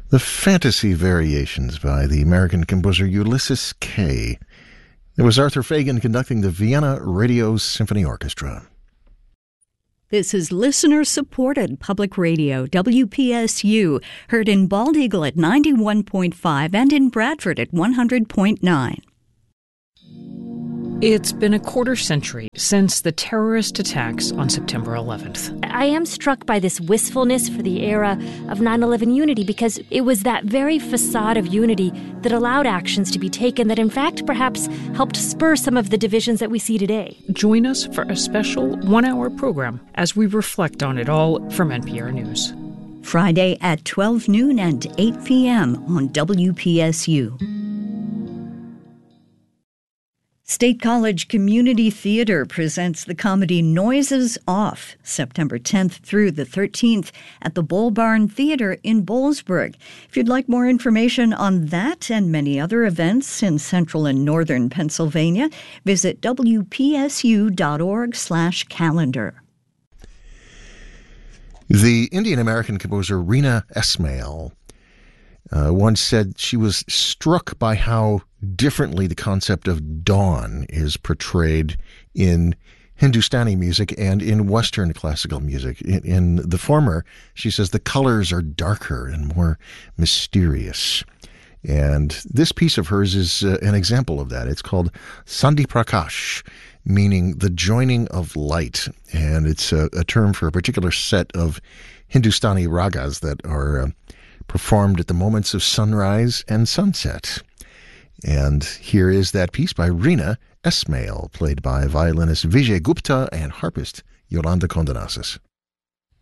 The Fantasy Variations by the American composer Ulysses Kay. There was Arthur Fagan conducting the Vienna Radio Symphony Orchestra. This is listener-supported public radio, WPSU, heard in Bald Eagle at 91.5 and in Bradford at 100.9. It's been a quarter century since the terrorist attacks on September 11th. I am struck by this wistfulness for the era of 9/11 unity because it was that very facade of unity that allowed actions to be taken that in fact perhaps helped spur some of the divisions that we see today. Join us for a special one-hour program as we reflect on it all from NPR News. Friday at 12 noon and 8 p.m. on WPSU. State College Community Theater presents the comedy Noises Off, September 10th through the 13th at the Bull Barn Theater in Boalsburg. If you'd like more information on that and many other events in central and northern Pennsylvania, visit wpsu.org/calendar. The Indian-American composer Rina Esmail once said she was struck by how differently the concept of dawn is portrayed in Hindustani music and in Western classical music. In the former, she says the colors are darker and more mysterious. And this piece of hers is an example of that. It's called Sandhi Prakash, meaning the joining of light. And it's a term for a particular set of Hindustani ragas that are performed at the moments of sunrise and sunset. And here is that piece by Rina Esmail, played by violinist Vijay Gupta and harpist Yolanda Kondanassis.